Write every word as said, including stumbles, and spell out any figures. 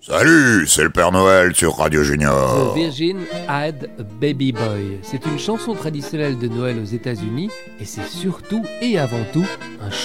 Salut, c'est le Père Noël sur Radio Junior. The Virgin Had a Baby Boy. C'est une chanson traditionnelle de Noël aux États-Unis et c'est surtout et avant tout un